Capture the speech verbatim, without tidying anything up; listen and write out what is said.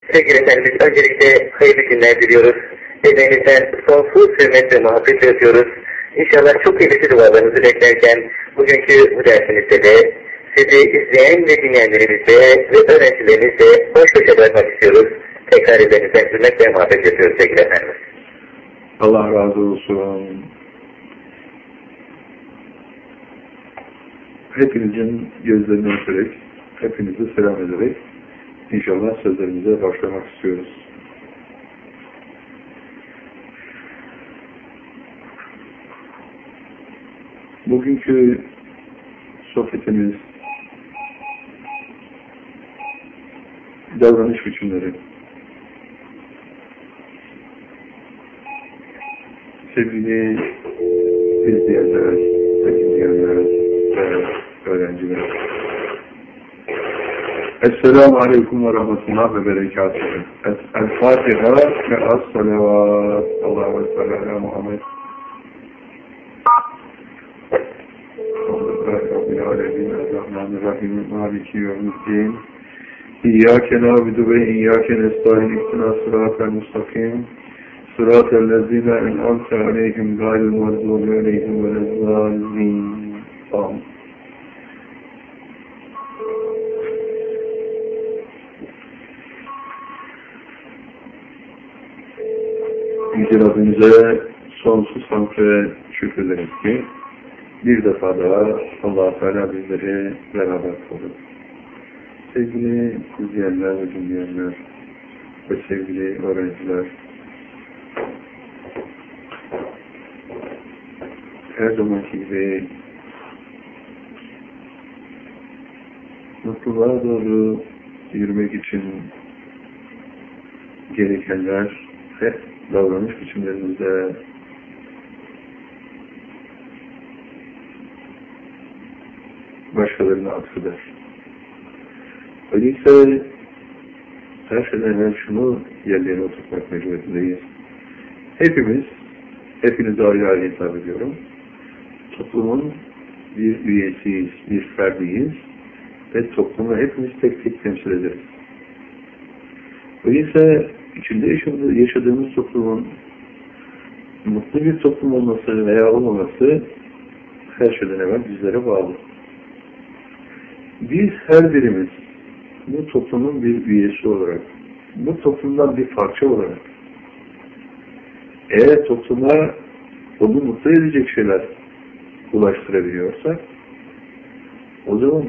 Sevgili Efendimiz, öncelikle hayırlı günler diliyoruz. Emeğinizden sonsuz hürmet ve muhabbet yapıyoruz. İnşallah çok kıymetli dualarınızı beklerken bugünkü bu dersimizde de sizi izleyen ve dinleyenlerimizle ve öğrencilerimizle baş başa bırakmak istiyoruz. Tekrar ellerinizden hürmet ve muhabbet yapıyoruz sevgili Efendimiz. Allah razı olsun. Hepinizin gözlerini öperek, hepinize selam ederek İnşallah sözlerimize başlamak istiyoruz. Bugünkü sohbetimiz davranış biçimleri. Sevgili izleyenler, dinleyenler ve öğrenciler. Esselamu Aleyküm ve Rahmetullah ve Berekatuhu. El-Fatiha ve Es-Salavat. Allahu Ekber ala Muhammed. Rabbil Alemin. Rahmanirrahim. Maliki yevmiddin. İyyâke nâbidu ve iyyâke nestaîn. İhtina sıratel mustakim. Sıratel lezîne en'amte aleyhim gâyril mağdûbi aleyhim ve lezzâlîn. Amin. Yüce Rabbimize sonsuz hamd ve şükrederiz ki bir defa daha Allah-u Teala bizleri beraber kıldı. Sevgili izleyenler ve dinleyenler ve sevgili öğrenciler, her zamanki gibi mutluluğa doğru yürümek için gerekenler hep davranış biçimlerimizde başkalarına atfeder. Öyleyse her şeyden evvel şunu yerlerine oturtmak mecburiyetindeyiz. Hepimiz, hepinize ayrı ayrı hitap ediyorum. Toplumun bir üyesiyiz, bir ferdiyiz ve toplumu hepimiz tek tek temsil ederiz. Öyleyse içinde yaşadığımız toplumun mutlu bir toplum olması veya olmaması her şeyden evvel bizlere bağlı. Biz her birimiz bu toplumun bir üyesi olarak, bu toplumdan bir parça olarak eğer topluma onu mutlu edecek şeyler ulaştırabiliyorsak o zaman